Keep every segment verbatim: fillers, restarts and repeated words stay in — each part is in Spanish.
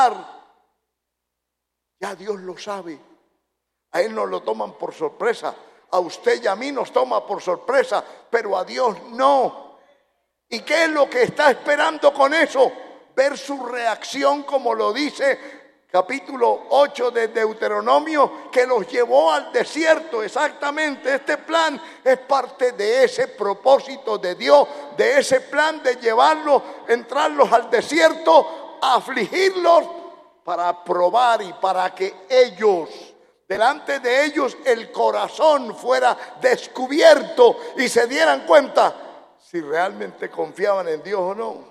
Ya Dios lo sabe. A Él nos lo toman por sorpresa. A usted y a mí nos toma por sorpresa, pero a Dios no. ¿Y qué es lo que está esperando con eso? Ver su reacción, como lo dice capítulo ocho de Deuteronomio, que los llevó al desierto. Exactamente, este plan es parte de ese propósito de Dios, de ese plan de llevarlos, entrarlos al desierto, afligirlos, para probar y para que ellos, delante de ellos, el corazón fuera descubierto y se dieran cuenta si realmente confiaban en Dios o no.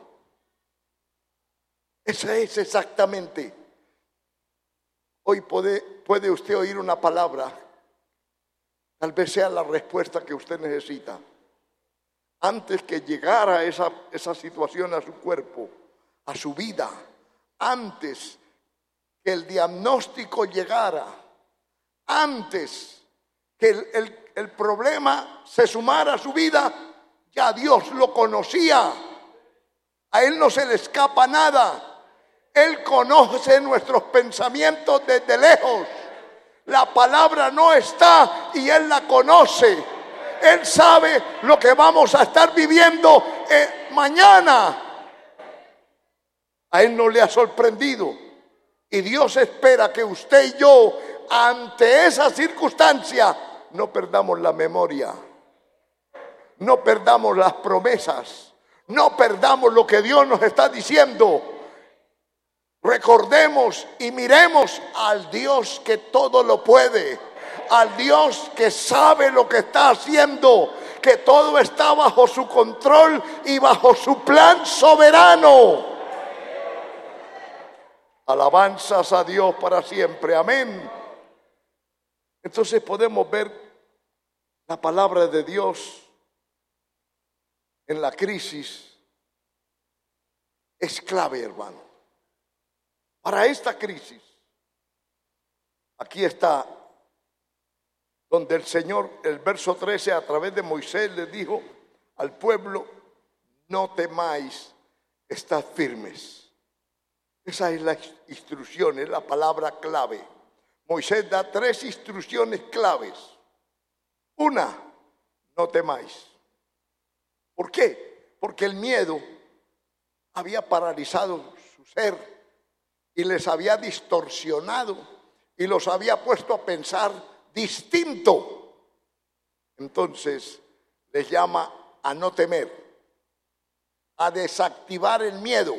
Esa es exactamente. Hoy puede, puede usted oír una palabra, tal vez sea la respuesta que usted necesita. Antes que llegara esa, esa situación a su cuerpo, a su vida, antes que el diagnóstico llegara, antes que el, el, el problema se sumara a su vida, ya Dios lo conocía. A Él no se le escapa nada. Él conoce nuestros pensamientos desde lejos. La palabra no está y Él la conoce. Él sabe lo que vamos a estar viviendo eh, mañana. A Él no le ha sorprendido. Y Dios espera que usted y yo, ante esa circunstancia, no perdamos la memoria. No perdamos las promesas. No perdamos lo que Dios nos está diciendo. Recordemos y miremos al Dios que todo lo puede, al Dios que sabe lo que está haciendo, que todo está bajo su control y bajo su plan soberano. Alabanzas a Dios para siempre, amén. Entonces podemos ver la palabra de Dios en la crisis. Es clave, hermano. Para esta crisis, aquí está donde el Señor, el verso trece, a través de Moisés le dijo al pueblo: no temáis, estad firmes. Esa es la instrucción, es la palabra clave. Moisés da tres instrucciones claves. Una, no temáis. ¿Por qué? Porque el miedo había paralizado su ser y les había distorsionado y los había puesto a pensar distinto. Entonces les llama a no temer, a desactivar el miedo.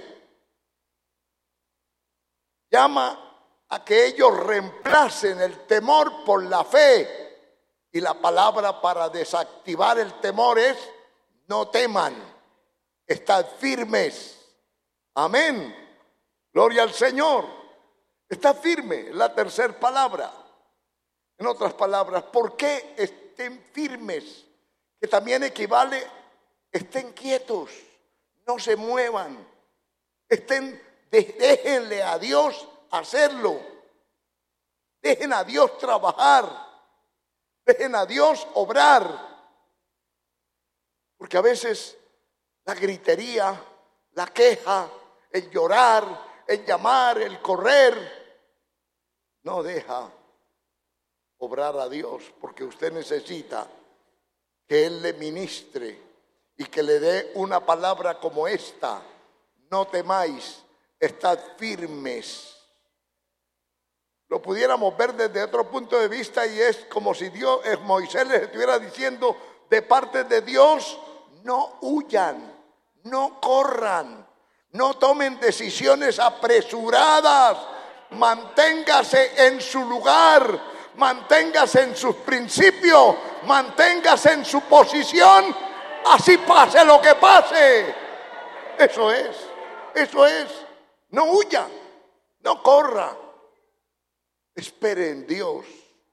Llama a que ellos reemplacen el temor por la fe. Y la palabra para desactivar el temor es: no teman, estad firmes. Amén. Gloria al Señor. Está firme, la tercera palabra. En otras palabras, ¿por qué estén firmes? Que también equivale, estén quietos, no se muevan, estén, déjenle a Dios hacerlo, dejen a Dios trabajar, dejen a Dios obrar. Porque a veces la gritería, la queja, el llorar, el llamar, el correr, no deja obrar a Dios, porque usted necesita que Él le ministre y que le dé una palabra como esta: no temáis, estad firmes. Lo pudiéramos ver desde otro punto de vista y es como si Dios, Moisés les estuviera diciendo de parte de Dios: no huyan, no corran, no tomen decisiones apresuradas, manténgase en su lugar, manténgase en sus principios, manténgase en su posición, así pase lo que pase. Eso es, eso es. No huya, no corra, espere en Dios.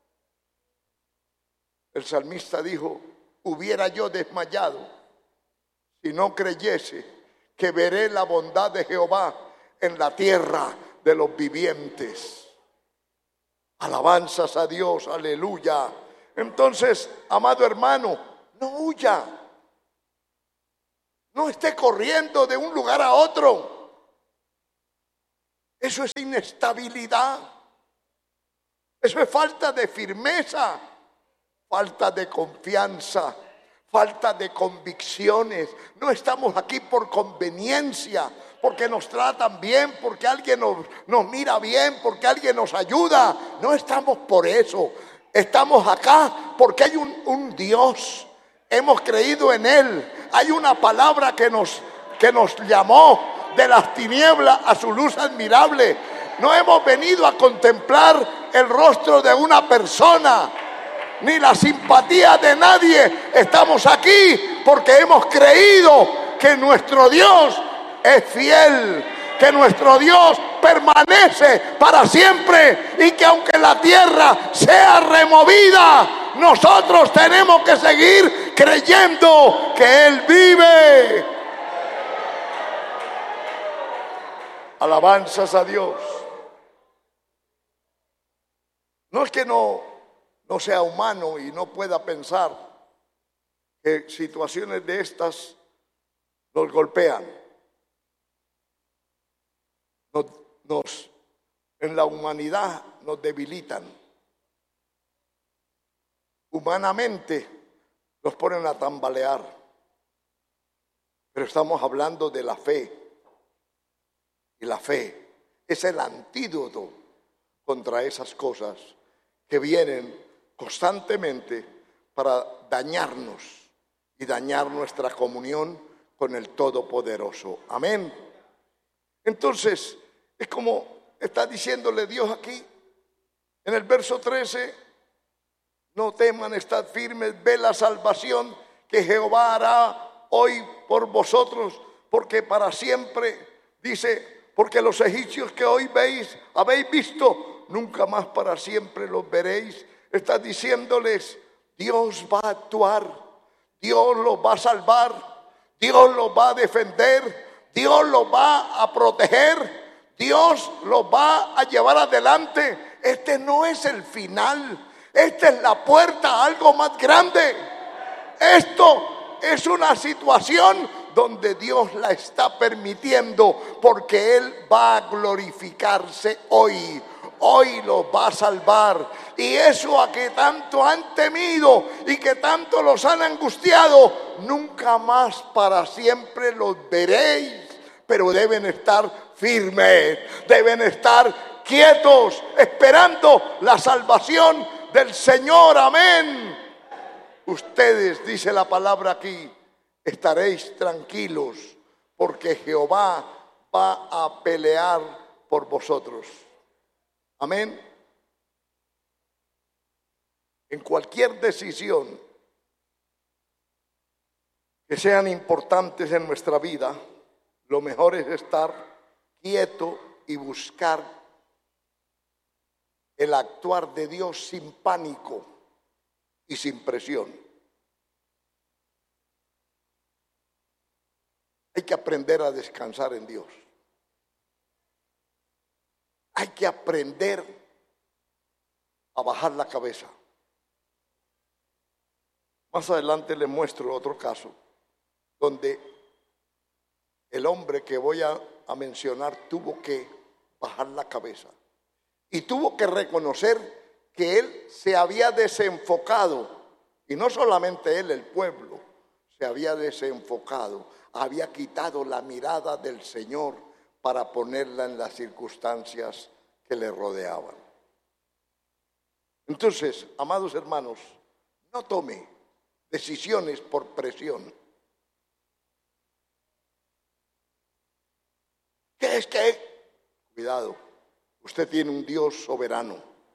El salmista dijo: hubiera yo desmayado si no creyese que veré la bondad de Jehová en la tierra de los vivientes. Alabanzas a Dios, aleluya. Entonces, amado hermano, no huya. No esté corriendo de un lugar a otro. Eso es inestabilidad. Eso es falta de firmeza, falta de confianza, falta de convicciones. No estamos aquí por conveniencia, porque nos tratan bien, porque alguien nos, nos mira bien, porque alguien nos ayuda. No estamos por eso. Estamos acá porque hay un, un Dios. Hemos creído en Él. Hay una palabra que nos, que nos llamó de las tinieblas a su luz admirable. No hemos venido a contemplar el rostro de una persona, ni la simpatía de nadie. Estamos aquí porque hemos creído que nuestro Dios es fiel, que nuestro Dios permanece para siempre y que aunque la tierra sea removida, nosotros tenemos que seguir creyendo que Él vive. Alabanzas a Dios. No es que no, no sea humano y no pueda pensar que situaciones de estas nos golpean. Nos, nos, en la humanidad nos debilitan. Humanamente nos ponen a tambalear. Pero estamos hablando de la fe. Y la fe es el antídoto contra esas cosas que vienen constantemente para dañarnos y dañar nuestra comunión con el Todopoderoso. Amén. Entonces, es como está diciéndole Dios aquí, en el verso trece, no teman, estad firmes, ve la salvación que Jehová hará hoy por vosotros, porque para siempre, dice, porque los egipcios que hoy veis, habéis visto, nunca más para siempre los veréis. Está diciéndoles, Dios va a actuar, Dios los va a salvar, Dios los va a defender, Dios los va a proteger, Dios los va a llevar adelante. Este no es el final, esta es la puerta a algo más grande. Esto es una situación donde Dios la está permitiendo porque Él va a glorificarse hoy. Hoy los va a salvar. Y eso a que tanto han temido y que tanto los han angustiado, nunca más para siempre los veréis. Pero deben estar firmes, deben estar quietos, esperando la salvación del Señor. Amén. Ustedes, dice la palabra aquí, estaréis tranquilos porque Jehová va a pelear por vosotros. Amén. En cualquier decisión que sean importantes en nuestra vida, lo mejor es estar quieto y buscar el actuar de Dios sin pánico y sin presión. Hay que aprender a descansar en Dios. Hay que aprender a bajar la cabeza. Más adelante les muestro otro caso donde el hombre que voy a, a mencionar tuvo que bajar la cabeza y tuvo que reconocer que él se había desenfocado, y no solamente él, el pueblo se había desenfocado, había quitado la mirada del Señor para ponerla en las circunstancias que le rodeaban. Entonces, amados hermanos, no tome decisiones por presión. ¿Qué es que? Cuidado, usted tiene un Dios soberano.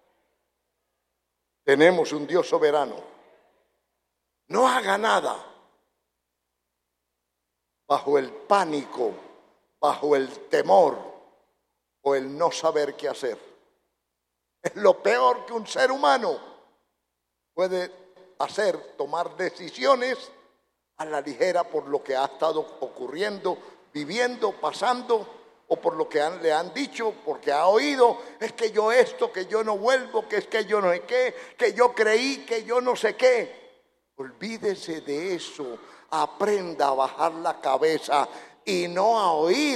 Tenemos un Dios soberano. No haga nada bajo el pánico, bajo el temor o el no saber qué hacer. Es lo peor que un ser humano puede hacer, tomar decisiones a la ligera por lo que ha estado ocurriendo, viviendo, pasando, o por lo que han, le han dicho, porque ha oído, es que yo esto, que yo no vuelvo, que es que yo no sé qué, que yo creí, que yo no sé qué. Olvídese de eso, aprenda a bajar la cabeza y no a oír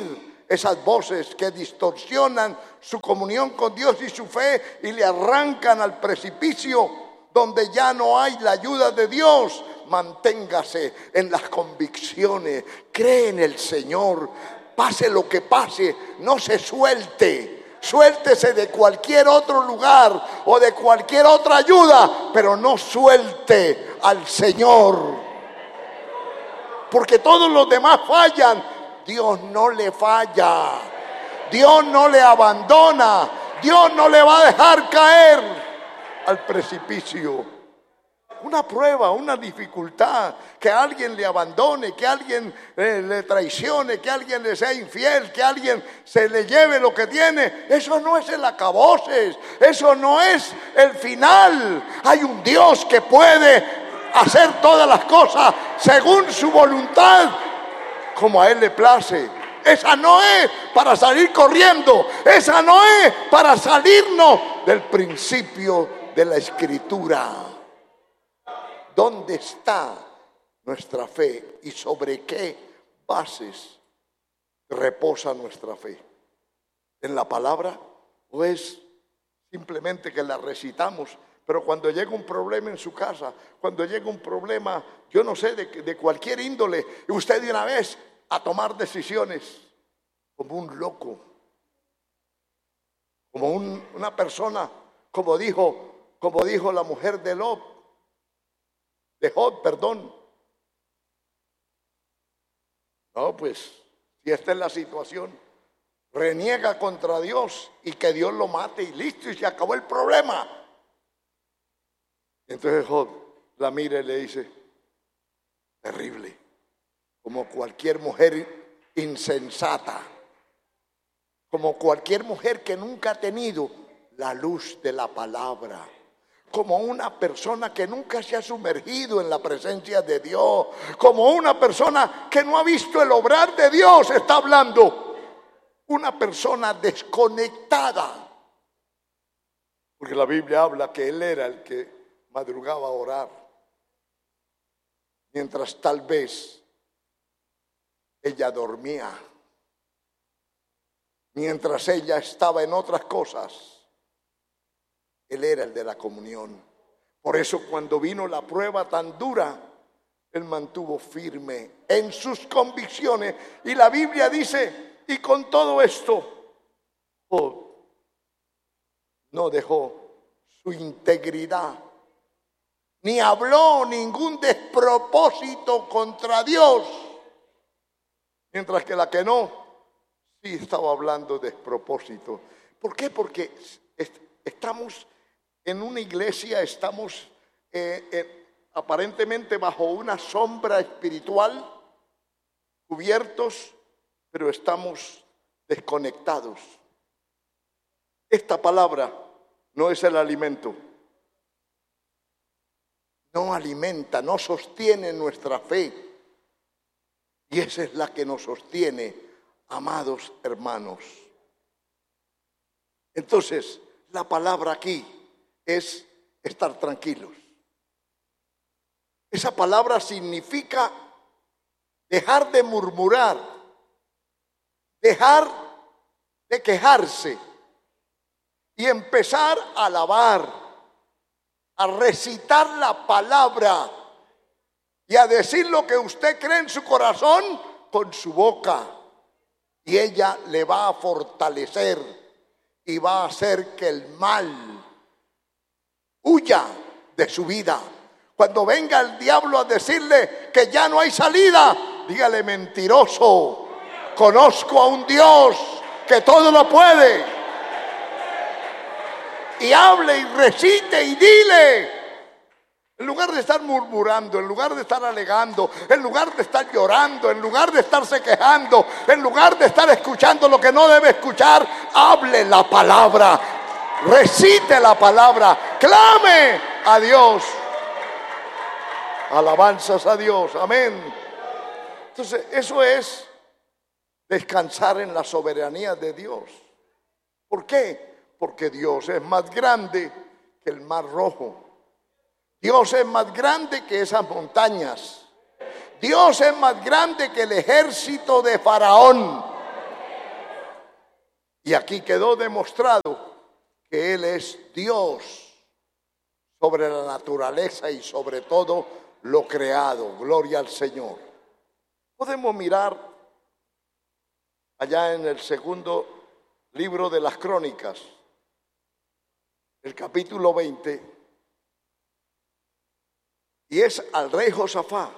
esas voces que distorsionan su comunión con Dios y su fe y le arrancan al precipicio donde ya no hay la ayuda de Dios. Manténgase en las convicciones, cree en el Señor, pase lo que pase, no se suelte, suéltese de cualquier otro lugar o de cualquier otra ayuda, pero no suelte al Señor, porque todos los demás fallan, Dios no le falla, Dios no le abandona, Dios no le va a dejar caer al precipicio. Una prueba, una dificultad, que alguien le abandone, que alguien eh, le traicione, que alguien le sea infiel, que alguien se le lleve lo que tiene, eso no es el acaboses, eso no es el final. Hay un Dios que puede hacer todas las cosas según su voluntad, como a Él le place. Esa no es para salir corriendo, esa no es para salirnos del principio de la Escritura. ¿Dónde está nuestra fe y sobre qué bases reposa nuestra fe? ¿En la palabra o es simplemente que la recitamos? Pero cuando llega un problema en su casa, cuando llega un problema, yo no sé, de, de cualquier índole, y usted de una vez a tomar decisiones como un loco, como un, una persona, como dijo, como dijo la mujer de Lot, de Job, perdón. No, pues, si esta es la situación, reniega contra Dios y que Dios lo mate y listo, y se acabó el problema. Entonces Job la mira y le dice, terrible, como cualquier mujer insensata, como cualquier mujer que nunca ha tenido la luz de la palabra, como una persona que nunca se ha sumergido en la presencia de Dios, como una persona que no ha visto el obrar de Dios, está hablando, una persona desconectada, porque la Biblia habla que él era el que madrugaba a orar, mientras tal vez ella dormía, mientras ella estaba en otras cosas. Él era el de la comunión. Por eso cuando vino la prueba tan dura, él mantuvo firme en sus convicciones. Y la Biblia dice, y con todo esto, oh, no dejó su integridad, ni habló ningún despropósito contra Dios. Mientras que la que no, sí estaba hablando despropósito. ¿Por qué? Porque estamos en una iglesia, estamos eh, eh, aparentemente bajo una sombra espiritual, cubiertos, pero estamos desconectados. Esta palabra no es el alimento, no alimenta, no sostiene nuestra fe, y esa es la que nos sostiene, amados hermanos. Entonces, la palabra aquí es estar tranquilos. Esa palabra significa dejar de murmurar, dejar de quejarse y empezar a alabar, a recitar la palabra y a decir lo que usted cree en su corazón con su boca. Y ella le va a fortalecer y va a hacer que el mal huya de su vida. Cuando venga el diablo a decirle que ya no hay salida, dígale, mentiroso, conozco a un Dios que todo lo puede. Y hable y recite y dile, en lugar de estar murmurando, en lugar de estar alegando, en lugar de estar llorando, en lugar de estarse quejando, en lugar de estar escuchando lo que no debe escuchar, hable la palabra. Recite la palabra, clame a Dios, alabanzas a Dios, amén. Entonces eso es descansar en la soberanía de Dios. ¿Por qué? Porque Dios es más grande que el mar rojo, Dios es más grande que esas montañas, Dios es más grande que el ejército de Faraón. Y aquí quedó demostrado que Él es Dios sobre la naturaleza y sobre todo lo creado. Gloria al Señor. Podemos mirar allá en el segundo libro de las Crónicas, el capítulo veinte, y es al rey Josafat.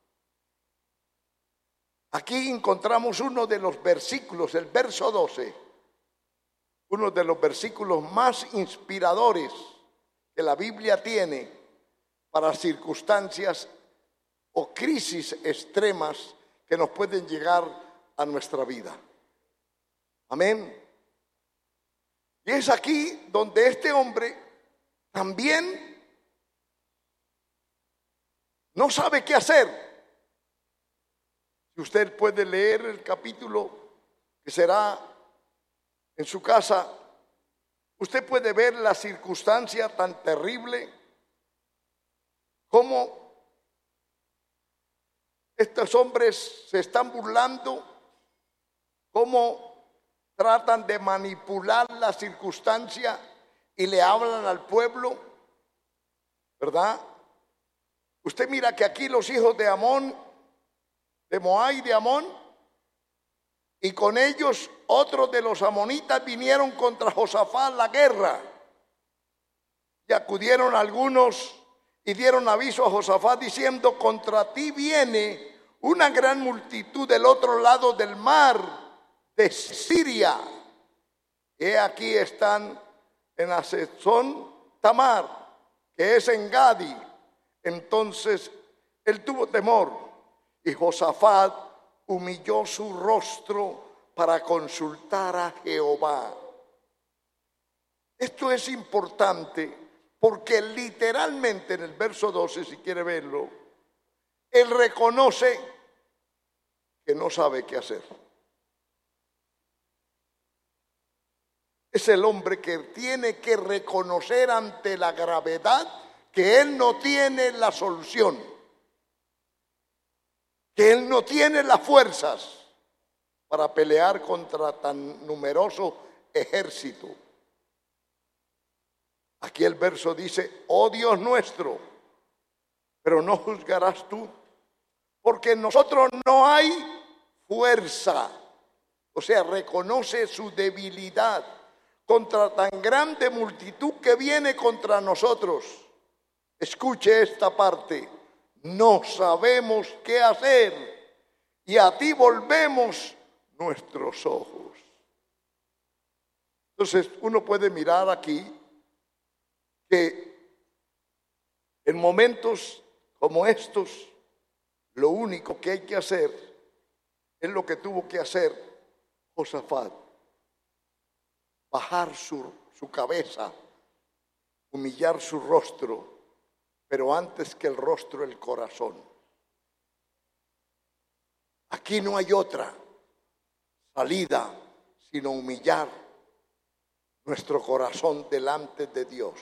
Aquí encontramos uno de los versículos, el verso doce, uno de los versículos más inspiradores que la Biblia tiene para circunstancias o crisis extremas que nos pueden llegar a nuestra vida. Amén. Y es aquí donde este hombre también no sabe qué hacer. Si usted puede leer el capítulo que será en su casa, usted puede ver la circunstancia tan terrible como estos hombres se están burlando, cómo tratan de manipular la circunstancia y le hablan al pueblo, ¿verdad? Usted mira que aquí los hijos de Amón, de Moab y de Amón, y con ellos otros de los amonitas vinieron contra Josafat a la guerra. Y acudieron algunos y dieron aviso a Josafat diciendo: contra ti viene una gran multitud del otro lado del mar, de Siria. He aquí están en Hazezón Tamar, que es en Gadi. Entonces él tuvo temor y Josafat humilló su rostro para consultar a Jehová. Esto es importante porque literalmente en el verso doce, si quiere verlo, él reconoce que no sabe qué hacer. Es el hombre que tiene que reconocer ante la gravedad que él no tiene la solución, que él no tiene las fuerzas para pelear contra tan numeroso ejército. Aquí el verso dice: oh Dios nuestro, pero no juzgarás tú, porque en nosotros no hay fuerza. O sea, reconoce su debilidad contra tan grande multitud que viene contra nosotros. Escuche esta parte: no sabemos qué hacer y a ti volvemos nuestros ojos. Entonces uno puede mirar aquí que en momentos como estos lo único que hay que hacer es lo que tuvo que hacer Josafat: bajar su, su cabeza, humillar su rostro, pero antes que el rostro, el corazón. Aquí no hay otra salida sino humillar nuestro corazón delante de Dios.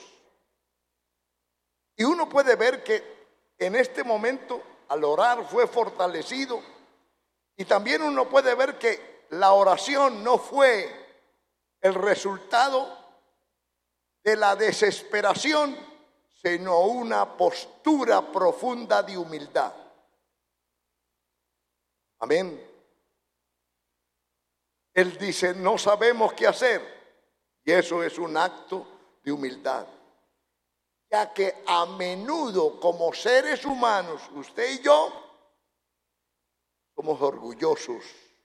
Y uno puede ver que en este momento al orar fue fortalecido, y también uno puede ver que la oración no fue el resultado de la desesperación, sino una postura profunda de humildad. Amén. Él dice: no sabemos qué hacer, y eso es un acto de humildad, ya que a menudo como seres humanos, usted y yo somos orgullosos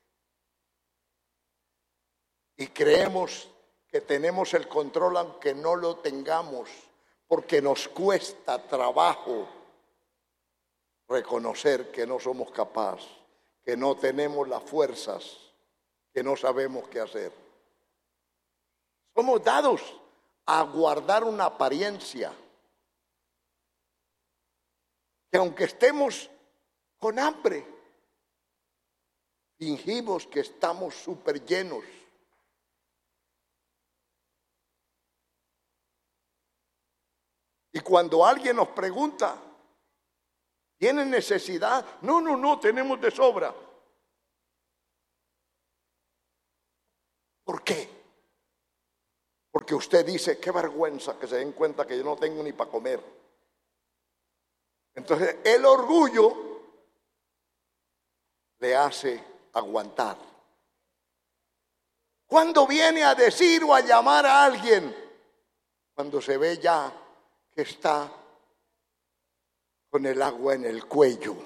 y creemos que tenemos el control aunque no lo tengamos, porque nos cuesta trabajo reconocer que no somos capaces, que no tenemos las fuerzas, que no sabemos qué hacer. Somos dados a guardar una apariencia, que aunque estemos con hambre, fingimos que estamos súper llenos. Y cuando alguien nos pregunta: ¿tienen necesidad? No, no, no, tenemos de sobra. ¿Por qué? Porque usted dice, qué vergüenza que se den cuenta que yo no tengo ni para comer. Entonces el orgullo le hace aguantar. ¿Cuándo viene a decir o a llamar a alguien? Cuando se ve ya que está con el agua en el cuello.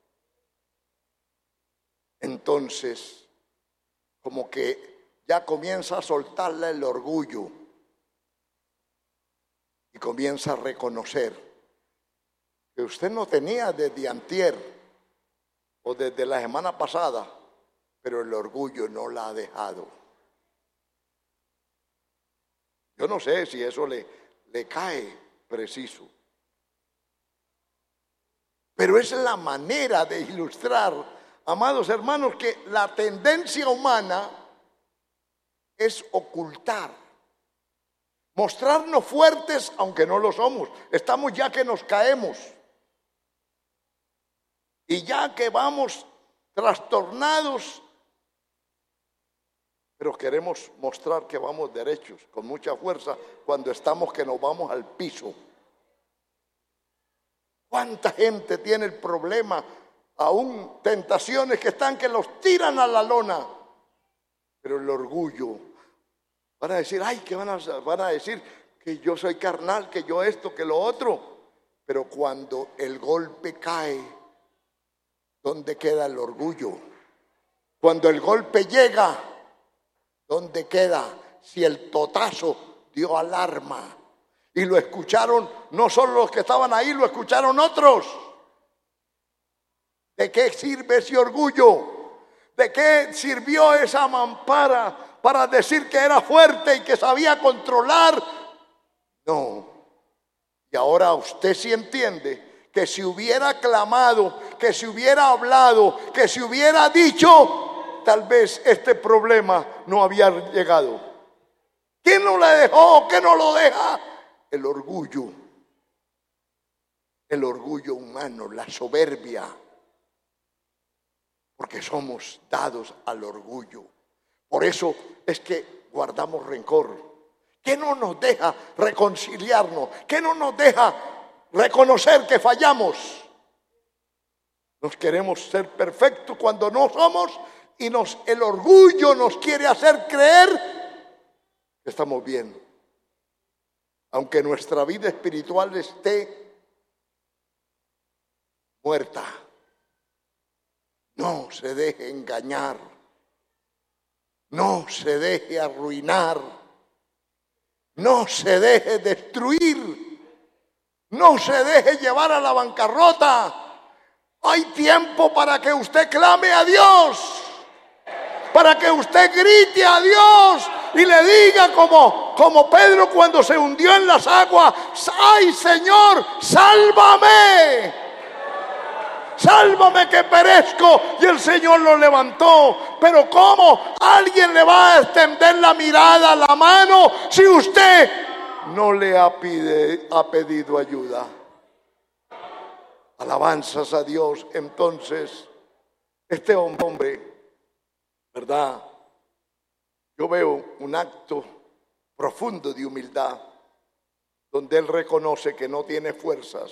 Entonces, como que ya comienza a soltarle el orgullo y comienza a reconocer que usted no tenía desde antier o desde la semana pasada, pero el orgullo no la ha dejado. Yo no sé si eso le, le cae preciso, pero es la manera de ilustrar, amados hermanos, que la tendencia humana es ocultar, mostrarnos fuertes aunque no lo somos. Estamos ya que nos caemos y ya que vamos trastornados, pero queremos mostrar que vamos derechos, con mucha fuerza, cuando estamos que nos vamos al piso. ¿Cuánta gente tiene el problema? Aún tentaciones que están que los tiran a la lona. Pero el orgullo, van a decir, ay, que van a, van a decir que yo soy carnal, que yo esto, que lo otro. Pero cuando el golpe cae, ¿dónde queda el orgullo? Cuando el golpe llega, ¿dónde queda? Si el totazo dio alarma y lo escucharon no solo los que estaban ahí, lo escucharon otros. ¿De qué sirve ese orgullo? ¿De qué sirvió esa mampara para decir que era fuerte y que sabía controlar? No. Y ahora usted sí entiende que si hubiera clamado, que si hubiera hablado, que si hubiera dicho, tal vez este problema no había llegado. ¿Quién no le dejó? ¿Qué no lo deja? El orgullo. El orgullo humano, la soberbia. Porque somos dados al orgullo. Por eso es que guardamos rencor. ¿Qué no nos deja reconciliarnos? ¿Qué no nos deja reconocer que fallamos? Nos queremos ser perfectos cuando no somos y nos, el orgullo nos quiere hacer creer que estamos bien. Aunque nuestra vida espiritual esté muerta. No se deje engañar, no se deje arruinar, no se deje destruir, no se deje llevar a la bancarrota. Hay tiempo para que usted clame a Dios, para que usted grite a Dios y le diga como, como Pedro cuando se hundió en las aguas, ¡ay, Señor, sálvame! Sálvame que perezco. Y el Señor lo levantó. Pero ¿cómo alguien le va a extender la mirada, la mano, si usted no le ha, pide, ha pedido ayuda? Alabanzas a Dios. Entonces, este hombre, ¿verdad? Yo veo un acto profundo de humildad, donde él reconoce que no tiene fuerzas.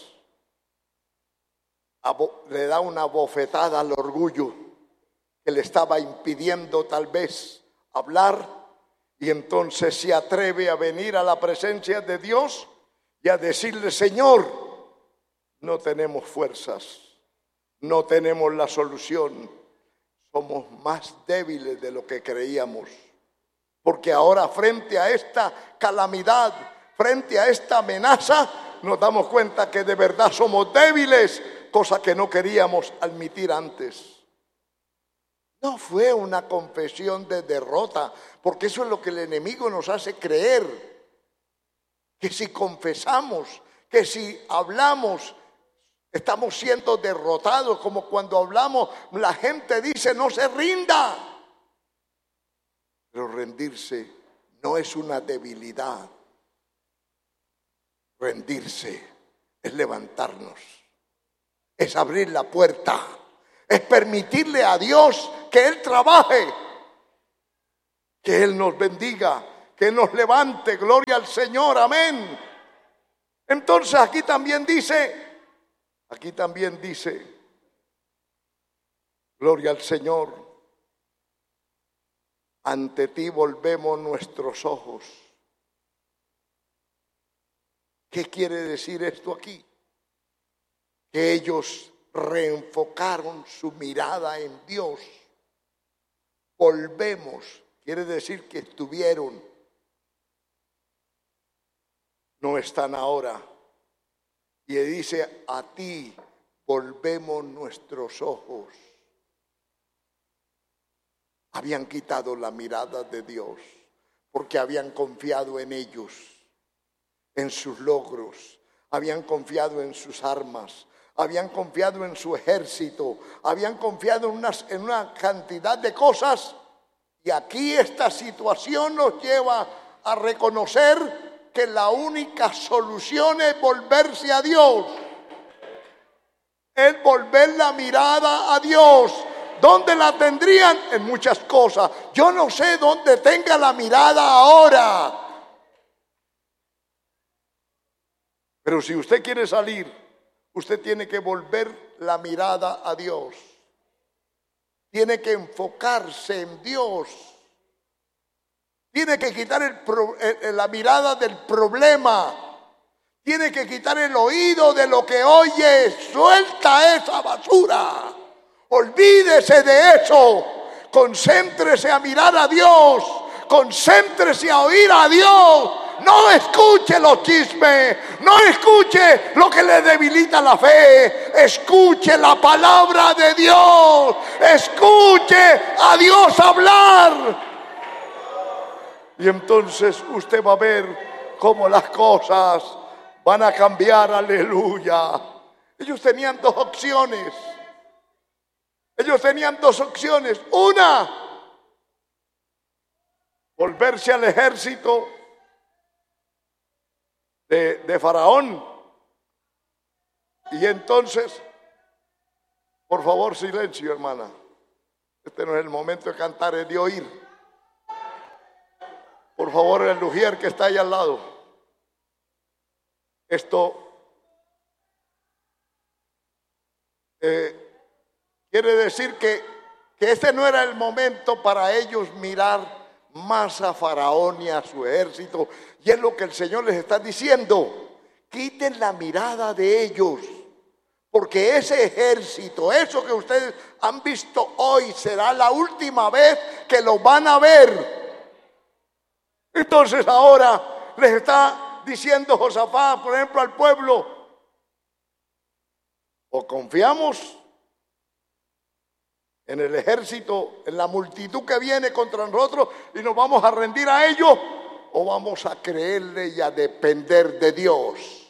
Le da una bofetada al orgullo que le estaba impidiendo tal vez hablar, y entonces se atreve a venir a la presencia de Dios y a decirle: Señor, no tenemos fuerzas, no tenemos la solución, somos más débiles de lo que creíamos, porque ahora frente a esta calamidad, frente a esta amenaza, nos damos cuenta que de verdad somos débiles, cosa que no queríamos admitir antes. No fue una confesión de derrota, porque eso es lo que el enemigo nos hace creer, que si confesamos, que si hablamos, estamos siendo derrotados, como cuando hablamos, la gente dice: no se rinda. Pero rendirse no es una debilidad. Rendirse es levantarnos, es abrir la puerta, es permitirle a Dios que Él trabaje, que Él nos bendiga, que nos levante. Gloria al Señor, amén. Entonces aquí también dice, aquí también dice, gloria al Señor, ante ti volvemos nuestros ojos. ¿Qué quiere decir esto aquí? Que ellos reenfocaron su mirada en Dios. Volvemos, quiere decir que estuvieron, no están ahora. Y dice, a ti volvemos nuestros ojos. Habían quitado la mirada de Dios porque habían confiado en ellos, en sus logros, habían confiado en sus armas, habían confiado en su ejército, habían confiado en, unas, en una cantidad de cosas. Y aquí esta situación nos lleva a reconocer que la única solución es volverse a Dios. Es volver la mirada a Dios. ¿Dónde la tendrían? En muchas cosas. Yo no sé dónde tenga la mirada ahora. Pero si usted quiere salir, usted tiene que volver la mirada a Dios. Tiene que enfocarse en Dios. Tiene que quitar el pro, el, la mirada del problema. Tiene que quitar el oído de lo que oye. Suelta esa basura. Olvídese de eso. Concéntrese a mirar a Dios. Concéntrese a oír a Dios. No escuche los chismes. No escuche lo que le debilita la fe. Escuche la palabra de Dios. Escuche a Dios hablar. Y entonces usted va a ver cómo las cosas van a cambiar. Aleluya. Ellos tenían dos opciones. Ellos tenían dos opciones. Una, volverse al ejército de, de Faraón. Y entonces, por favor, silencio, hermana. Este no es el momento de cantar, es de oír. Por favor, el ujier que está ahí al lado. Esto eh, quiere decir que, que este no era el momento para ellos mirar más a Faraón y a su ejército. Y es lo que el Señor les está diciendo. Quiten la mirada de ellos. Porque ese ejército, eso que ustedes han visto hoy, será la última vez que lo van a ver. Entonces ahora les está diciendo Josafat, por ejemplo, al pueblo: o confiamos en el ejército, en la multitud que viene contra nosotros y nos vamos a rendir a ellos, o vamos a creerle y a depender de Dios.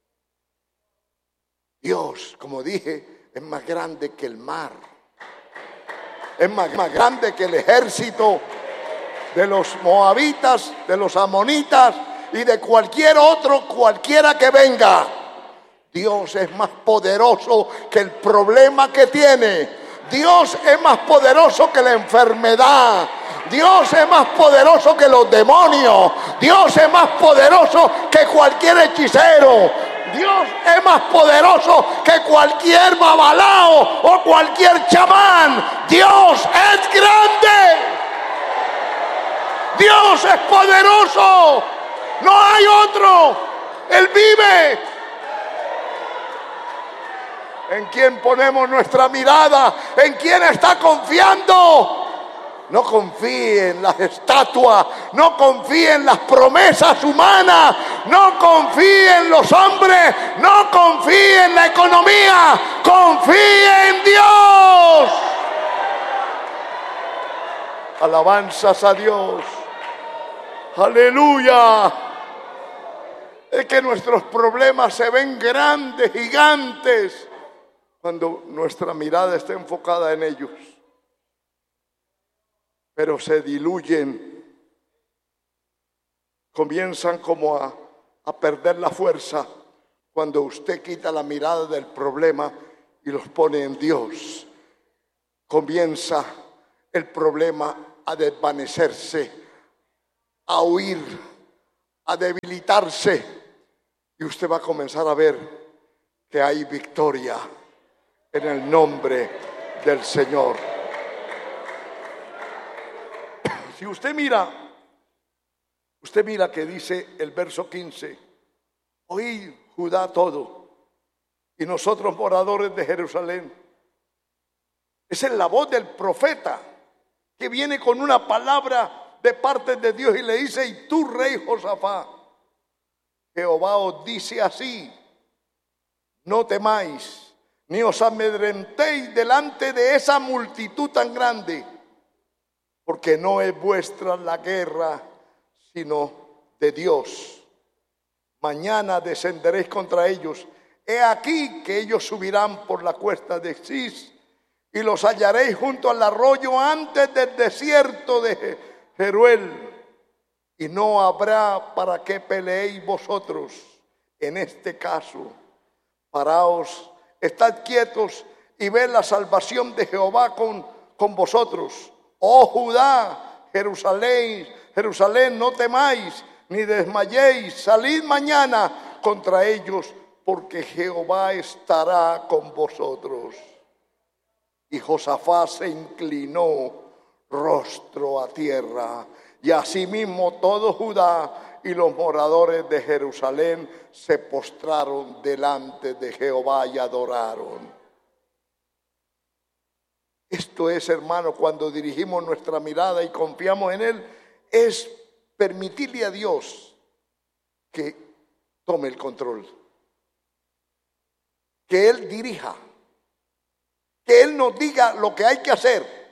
Dios, como dije, es más grande que el mar, es más, más grande que el ejército de los moabitas, de los amonitas y de cualquier otro, cualquiera que venga. Dios es más poderoso que el problema que tiene. Dios es más poderoso que la enfermedad. Dios es más poderoso que los demonios. Dios es más poderoso que cualquier hechicero. Dios es más poderoso que cualquier babalao o cualquier chamán. Dios es grande. Dios es poderoso. No hay otro. Él vive. ¿En quién ponemos nuestra mirada? ¿En quién está confiando? No confíe en las estatuas, no confíe en las promesas humanas, no confíe en los hombres, no confíe en la economía, confíe en Dios. Alabanzas a Dios. Aleluya. Es que nuestros problemas se ven grandes, gigantes, cuando nuestra mirada está enfocada en ellos. Pero se diluyen, comienzan como a, a perder la fuerza cuando usted quita la mirada del problema y los pone en Dios. Comienza el problema a desvanecerse, a huir, a debilitarse, y usted va a comenzar a ver que hay victoria en el nombre del Señor. Si usted mira, usted mira que dice el verso quince: oíd Judá todo, y nosotros moradores de Jerusalén. Esa es la voz del profeta que viene con una palabra de parte de Dios y le dice: y tú, rey Josafat, Jehová os dice así: no temáis, ni os amedrentéis delante de esa multitud tan grande, porque no es vuestra la guerra, sino de Dios. Mañana descenderéis contra ellos. He aquí que ellos subirán por la cuesta de Cis, y los hallaréis junto al arroyo antes del desierto de Jeruel. Y no habrá para qué peleéis vosotros en este caso. Paraos, estad quietos y ved la salvación de Jehová con, con vosotros. Oh Judá, Jerusalén, Jerusalén, no temáis ni desmayéis. Salid mañana contra ellos, porque Jehová estará con vosotros. Y Josafat se inclinó rostro a tierra, y asimismo todo Judá y los moradores de Jerusalén se postraron delante de Jehová y adoraron. Esto es, hermano, cuando dirigimos nuestra mirada y confiamos en Él, es permitirle a Dios que tome el control, que Él dirija, que Él nos diga lo que hay que hacer.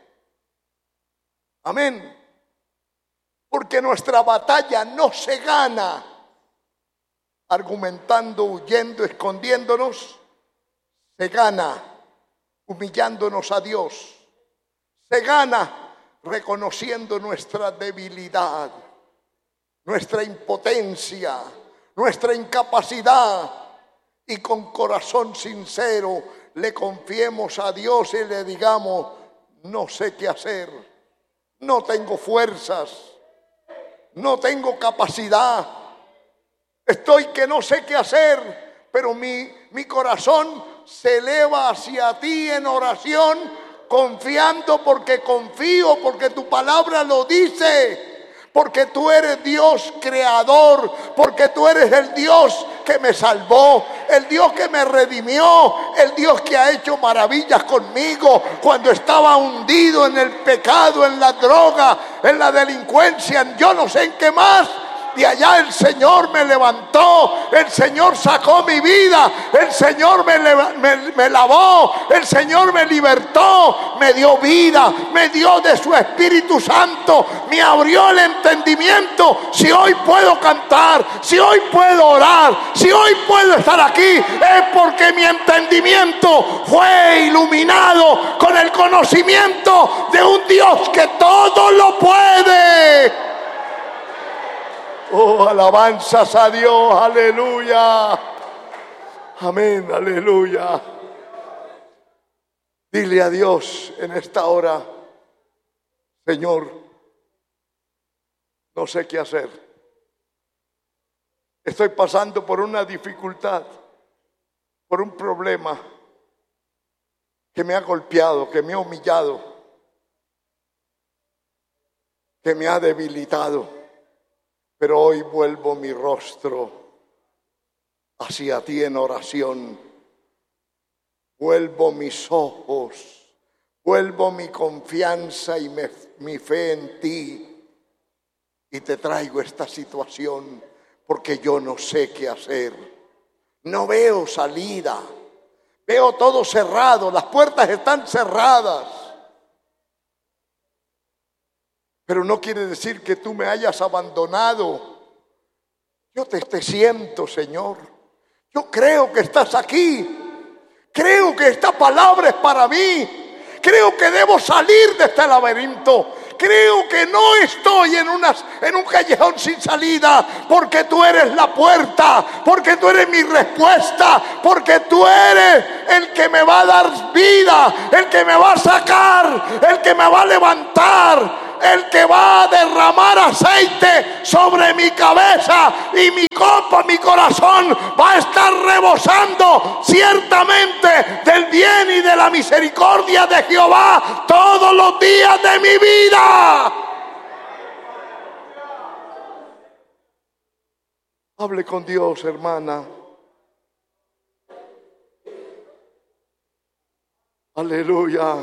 Amén. Porque nuestra batalla no se gana argumentando, huyendo, escondiéndonos. Se gana humillándonos a Dios. Se gana reconociendo nuestra debilidad, nuestra impotencia, nuestra incapacidad, y con corazón sincero le confiemos a Dios y le digamos: no sé qué hacer, no tengo fuerzas, no tengo capacidad, estoy que no sé qué hacer, pero mi, mi corazón se eleva hacia ti en oración, confiando, porque confío, porque tu palabra lo dice. Porque tú eres Dios creador, porque tú eres el Dios que me salvó, el Dios que me redimió, el Dios que ha hecho maravillas conmigo cuando estaba hundido en el pecado, en la droga, en la delincuencia, en yo no sé en qué más. De allá el Señor me levantó, el Señor sacó mi vida, el Señor me, me, me lavó, el Señor me libertó, me dio vida, me dio de su Espíritu Santo, me abrió el entendimiento. Si hoy puedo cantar, si hoy puedo orar, si hoy puedo estar aquí, es porque mi entendimiento fue iluminado con el conocimiento de un Dios que todo lo puede. Oh, alabanzas a Dios, aleluya. Amén, aleluya. Dile a Dios en esta hora: Señor, no sé qué hacer. Estoy pasando por una dificultad, por un problema que me ha golpeado, que me ha humillado, que me ha debilitado. Pero hoy vuelvo mi rostro hacia ti en oración. Vuelvo mis ojos, vuelvo mi confianza y me, mi fe en ti. Y te traigo esta situación porque yo no sé qué hacer. No veo salida. Veo todo cerrado, las puertas están cerradas. Pero no quiere decir que tú me hayas abandonado. Yo te, te siento, Señor. Yo creo que estás aquí. Creo que esta palabra es para mí. Creo que debo salir de este laberinto. Creo que no estoy en, unas, en un callejón sin salida, porque tú eres la puerta, porque tú eres mi respuesta, porque tú eres el que me va a dar vida, el que me va a sacar, el que me va a levantar, el que va a derramar aceite sobre mi cabeza, y mi copa, mi corazón va a estar rebosando ciertamente del bien y de la misericordia de Jehová todos los días de mi vida. Hable con Dios, hermana. Aleluya.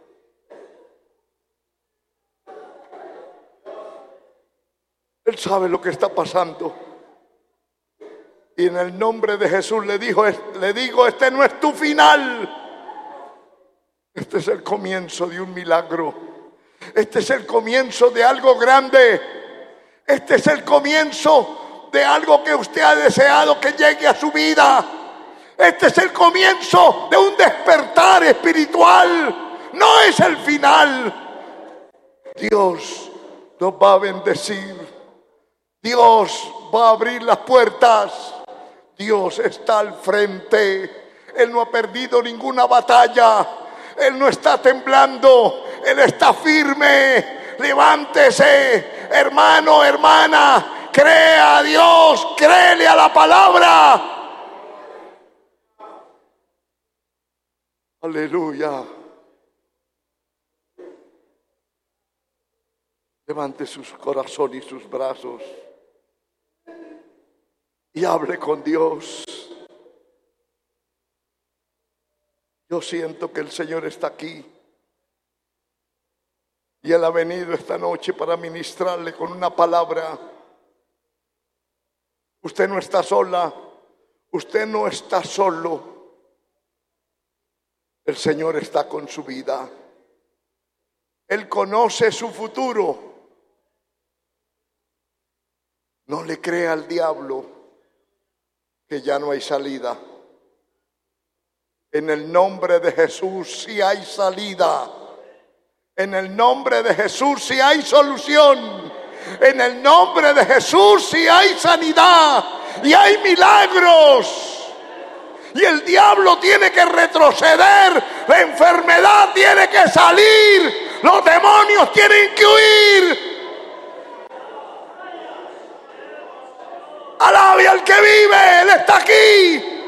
Él sabe lo que está pasando. Y en el nombre de Jesús le dijo, le digo, este no es tu final. Este es el comienzo de un milagro. Este es el comienzo de algo grande. Este es el comienzo de algo que usted ha deseado que llegue a su vida. Este es el comienzo de un despertar espiritual. No es el final. Dios nos va a bendecir. Dios va a abrir las puertas. Dios está al frente. Él no ha perdido ninguna batalla. Él no está temblando. Él está firme. Levántese, hermano, hermana. Crea a Dios. Créele a la palabra. Aleluya. Levante sus corazones y sus brazos y hable con Dios. Yo siento que el Señor está aquí y Él ha venido esta noche para ministrarle con una palabra. Usted no está sola, usted no está solo. El Señor está con su vida. Él conoce su futuro. No le crea al diablo que ya no hay salida. En el nombre de Jesús sí hay salida. En el nombre de Jesús sí hay solución. En el nombre de Jesús sí hay sanidad y hay milagros. Y el diablo tiene que retroceder, la enfermedad tiene que salir, los demonios tienen que huir. Alabe al que vive, Él está aquí.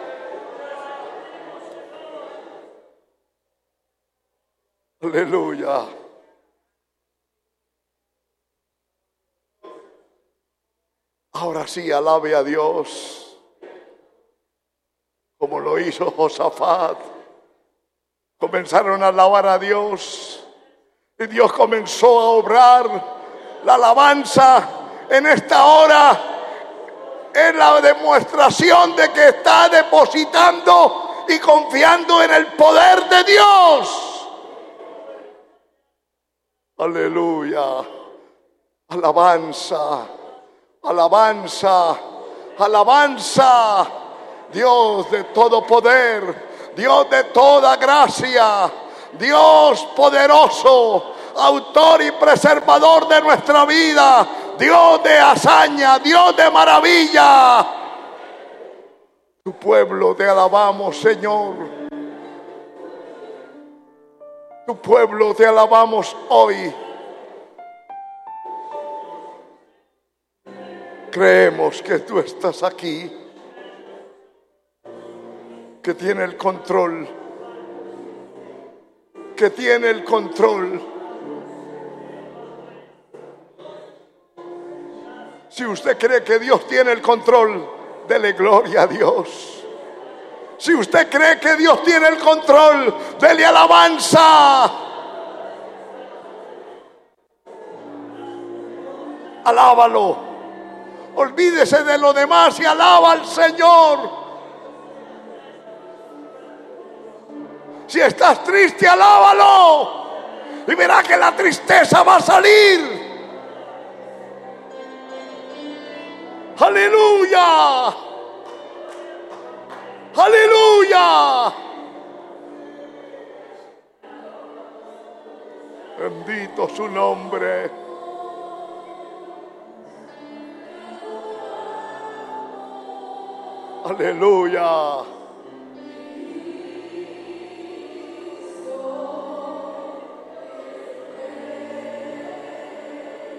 Aleluya. Ahora sí, alabe a Dios, como lo hizo Josafat. Comenzaron a alabar a Dios y Dios comenzó a obrar. La alabanza en esta hora es la demostración de que está depositando y confiando en el poder de Dios. Aleluya. Alabanza, alabanza, alabanza. Dios de todo poder, Dios de toda gracia, Dios poderoso, autor y preservador de nuestra vida, Dios de hazaña, Dios de maravilla. Tu pueblo te alabamos, Señor. Tu pueblo te alabamos hoy. Creemos que tú estás aquí, que tiene el control, que tiene el control. Si usted cree que Dios tiene el control, dele gloria a Dios. Si usted cree que Dios tiene el control, dele alabanza. Alábalo. Olvídese de lo demás y alaba al Señor. Si estás triste, alábalo y verá que la tristeza va a salir. Aleluya, aleluya. Bendito su nombre. Aleluya.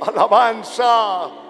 Alabanza.